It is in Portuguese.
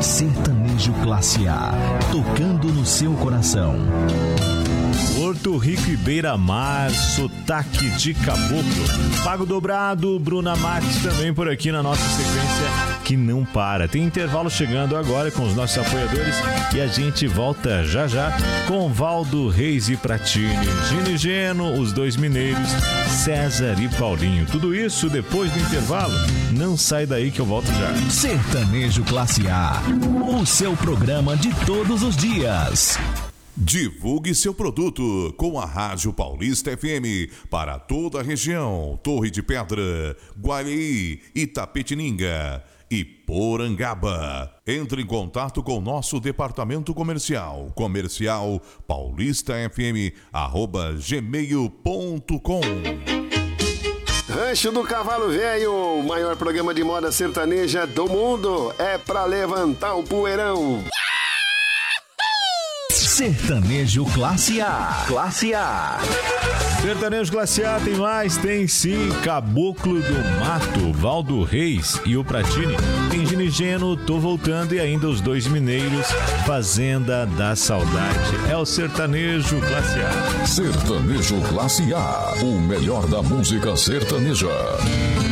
Sertanejo Classe A, tocando no seu coração. Porto Rico e Beira-Mar, sotaque de caboclo. Pago Dobrado, Bruna Marques também por aqui na nossa sequência que não para. Tem intervalo chegando agora com os nossos apoiadores e a gente volta já já com Valdo Reis e Pratini, Gino e Geno, os dois mineiros, César e Paulinho. Tudo isso depois do intervalo. Não sai daí que eu volto já. Sertanejo Classe A, o seu programa de todos os dias. Divulgue seu produto com a Rádio Paulista FM para toda a região, Torre de Pedra, Guareí, Itapetininga e Porangaba. Entre em contato com o nosso departamento comercial, paulistafm@gmail.com. Rancho do Cavalo Velho, o maior programa de moda sertaneja do mundo, é pra levantar o poeirão. Sertanejo Classe A. Classe A. Sertanejo Classe A tem mais, tem sim. Caboclo do Mato, Valdo Reis e o Pratini. Tem Gino e Geno, Tô Voltando e ainda os dois mineiros, Fazenda da Saudade. É o Sertanejo Classe A. Sertanejo Classe A, o melhor da música sertaneja.